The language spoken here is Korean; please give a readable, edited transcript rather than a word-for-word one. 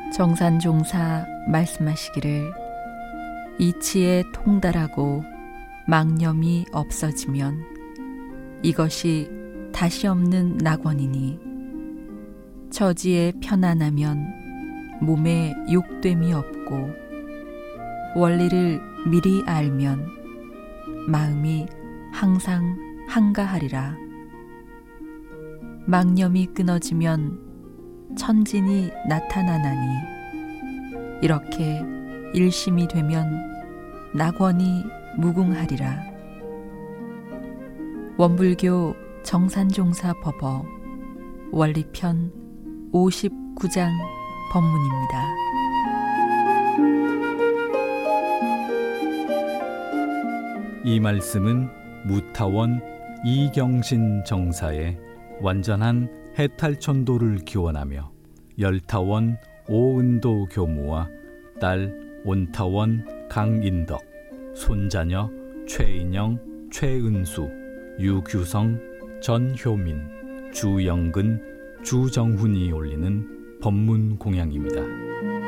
정산종사 말씀하시기를 이치에 통달하고 망념이 없어지면 이것이 다시 없는 낙원이니 처지에 편안하면 몸에 욕됨이 없고 원리를 미리 알면 마음이 항상 한가하리라. 망념이 끊어지면 천진이 나타나나니 이렇게 일심이 되면 낙원이 무궁하리라. 원불교 정산종사 법어 원리편 59장 법문입니다. 이 말씀은 무타원 이경신 정사의 완전한 해탈천도를 기원하며 열타원 오은도 교무와 딸 온타원 강인덕, 손자녀 최인영, 최은수, 유규성, 전효민, 주영근, 주정훈이 올리는 법문 공양입니다.